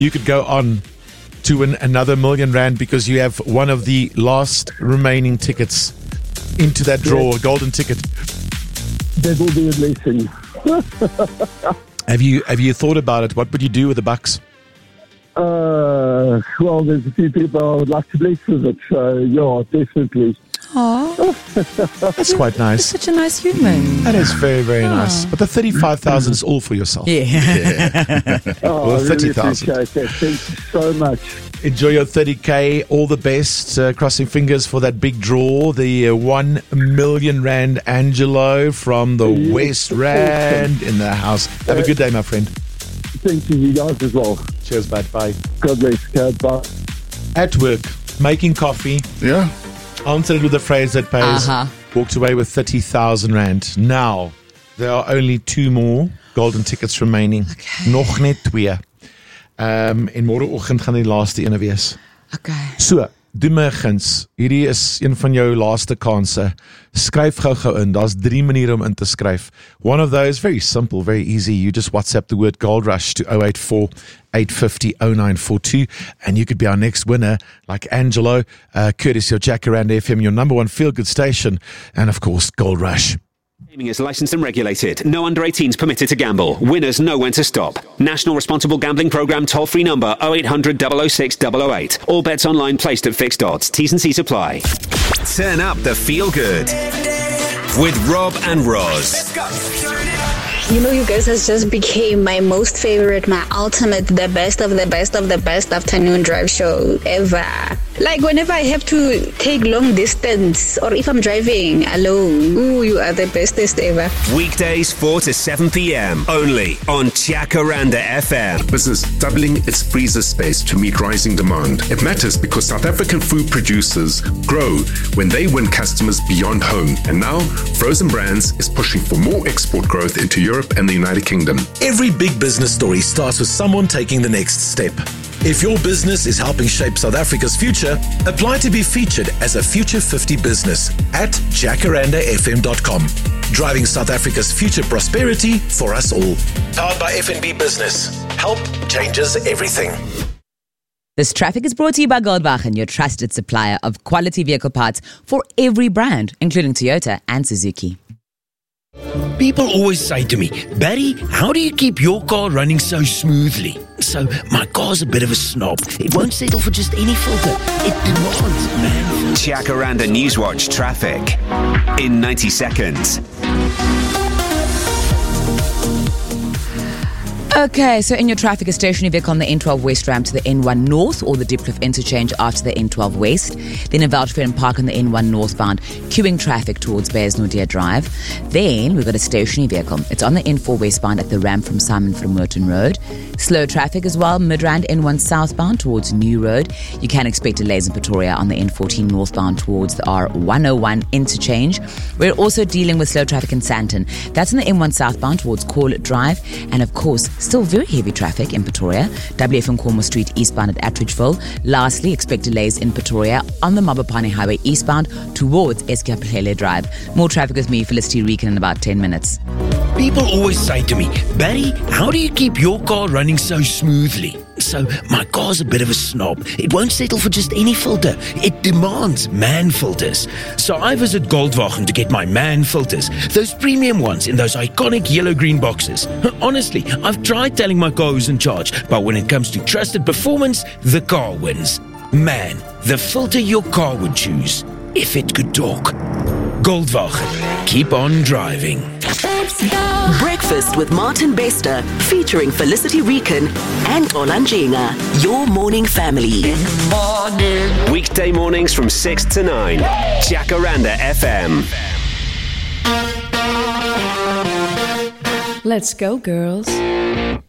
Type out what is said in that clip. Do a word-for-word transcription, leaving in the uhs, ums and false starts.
you could go on to win another million rand because you have one of the last remaining tickets into that draw, Yes. a golden ticket. That will be a blessing. Have you have you thought about it? What would you do with the bucks? Uh, well, there's a few people I would like to bless with it. So, yeah, definitely. Oh, That's quite you're nice. such a nice human. That is very, very nice. But the thirty-five thousand is all for yourself. Yeah. Oh, Well, I really thirty thousand. appreciate that. Thank you so much. Enjoy your thirty K. All the best. Uh, crossing fingers for that big draw. The uh, one million rand Angelo from the Yes, West Rand in the house. Have a good day, my friend. Thank you, you guys as well. Cheers, bud. Bye. God bless. God, bye. At work, making coffee. Yeah. Answered it with a phrase that pays. Uh-huh. Walked away with thirty thousand rand. Now, there are only two more golden tickets remaining. Nog net twee. Um, en môreoggend gaan die laaste ene wees. Okay. So, doen my 'n guns. Hierdie is een van jou laaste kansse. Skryf gou-gou in. Daar's drie maniere om in te skryf. One of those, very simple, very easy. You just WhatsApp the word Gold Rush to oh eight four, eight five oh, oh nine four two and you could be our next winner, like Angelo, uh, courtesy of Jacaranda F M, your number one feel-good station, and of course, Gold Rush. Gaming is licensed and regulated. No under eighteens permitted to gamble. Winners know when to stop. National Responsible Gambling Programme toll-free number oh eight hundred, double oh six, double oh eight. All bets online placed at fixed odds. T's and C's apply. Turn up the feel good with Rob and Roz. You know, you guys has just became my most favorite, my ultimate, the best of the best of the best afternoon drive show ever. Like whenever I have to take long distance or if I'm driving alone, ooh, you are the bestest ever. Weekdays four to seven p.m. only on Jacaranda F M. Business doubling its freezer space to meet rising demand. It matters because South African food producers grow when they win customers beyond home. And now, Frozen Brands is pushing for more export growth into Europe and the United Kingdom. Every big business story starts with someone taking the next step. If your business is helping shape South Africa's future, apply to be featured as a Future fifty business at jacaranda f m dot com. Driving South Africa's future prosperity for us all. Powered by F N B Business. Help changes everything. This traffic is brought to you by Goldwagen, your trusted supplier of quality vehicle parts for every brand, including Toyota and Suzuki. People always say to me, Barry, how do you keep your car running so smoothly? So, my car's a bit of a snob. It won't settle for just any filter. It demands, man. Jacaranda Newswatch traffic in ninety seconds. Okay, so in your traffic, a stationary vehicle on the N twelve West ramp to the N one North or the Diepkloof interchange after the N twelve West. Then a Veldfreden Park on the N one northbound, queuing traffic towards Beyersnoddia Drive. Then we've got a stationary vehicle. It's on the N four westbound at the ramp from Simon from Merton Road. Slow traffic as well, Midrand N one southbound towards New Road. You can expect delays in Pretoria on the N fourteen northbound towards the R one oh one interchange. We're also dealing with slow traffic in Sandton. That's on the N one southbound towards Corlett Drive. And of course, still very heavy traffic in Pretoria, W F Nkomo Street eastbound at Attridgeville. Lastly, expect delays in Pretoria on the Mabopane Highway eastbound towards Eskiaphelele Drive. More traffic with me, Felicity Reekin, in about ten minutes. People always say to me, Barry, how do you keep your car running so smoothly? So, my car's a bit of a snob. It won't settle for just any filter. It demands man filters. So I visit Goldwagen to get my man filters, those premium ones in those iconic yellow-green boxes. Honestly, I've tried telling my car who's in charge, but when it comes to trusted performance, the car wins. Man, the filter your car would choose, if it could talk. Goldwagen, keep on driving. Breakfast with Martin Bester, featuring Felicity Reekin and Olanjinga, your morning family. Morning. Weekday mornings from six to nine. Jacaranda F M. Let's go, girls.